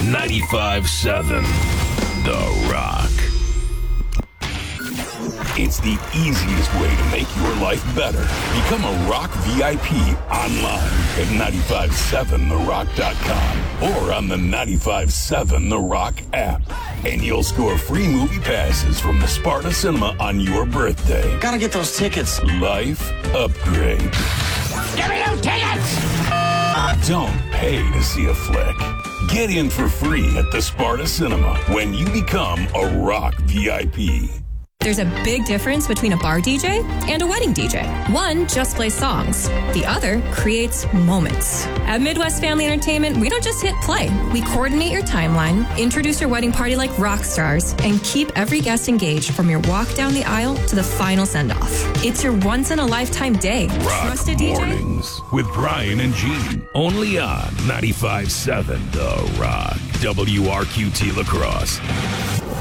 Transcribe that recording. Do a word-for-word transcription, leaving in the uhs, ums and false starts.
ninety-five seven The Rock. It's the easiest way to make your life better. Become a Rock V I P online at nine five seven the rock dot com or on the nine five seven The Rock app. And you'll score free movie passes from the Sparta Cinema on your birthday. Gotta get those tickets. Life upgrade. Give me those tickets! Don't pay to see a flick. Get in for free at the Sparta Cinema when you become a Rock V I P. There's a big difference between a bar D J and a wedding D J. One just plays songs. The other creates moments. At Midwest Family Entertainment, we don't just hit play. We coordinate your timeline, introduce your wedding party like rock stars, and keep every guest engaged from your walk down the aisle to the final send-off. It's your once-in-a-lifetime day. Rock Trusted D J. Mornings with Brian and Gene. Only on ninety-five seven The Rock. W R Q T La Crosse.